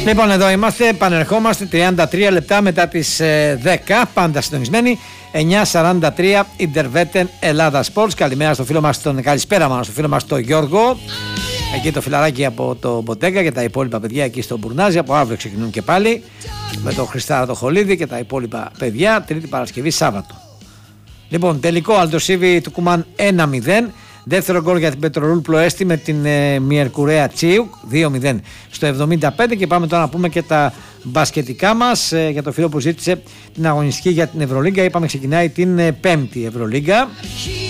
Λοιπόν, εδώ είμαστε, πανερχόμαστε 33 λεπτά μετά τις 10, πάντα συντονισμένοι. 9:43 Ιντερβέτεν Ελλάδα Sports. Καλημέρα στο φίλο μας, καλησπέρα μάλλον στο φίλο μας τον Γιώργο. Εκεί το φιλαράκι από το Μποτέγκα και τα υπόλοιπα παιδιά εκεί στο Μπουρνάζι. Από αύριο ξεκινούν και πάλι με τον Χριστάρα το Χολίδη και τα υπόλοιπα παιδιά. Τρίτη Παρασκευή Σάββατο. Λοιπόν, τελικό Αλτοσίβι του Κουμάν 1-0. Δεύτερο γκολ για την Πετρολούλ Πλοέστη με την Μιερκουρέα Τσίουκ 2-0 στο 75. Και πάμε τώρα να πούμε και τα μπασκετικά μας για το φίλο που ζήτησε την αγωνιστική για την Ευρωλίγκα. Είπαμε ξεκινάει την 5η Ευρωλίγκα.